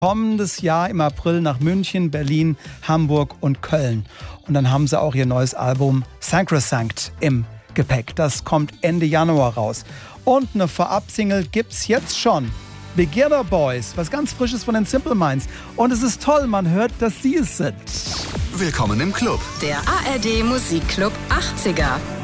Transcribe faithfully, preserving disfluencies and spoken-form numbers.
kommendes Jahr im April nach München, Berlin, Hamburg und Köln. Und dann haben sie auch ihr neues Album Sacrosanct im Gepäck. Das kommt Ende Januar raus. Und eine Vorab-Single gibt's jetzt schon. Beginner Boys, was ganz Frisches von den Simple Minds. Und es ist toll, man hört, dass sie es sind. Willkommen im Club. Der A R D Musikclub achtziger.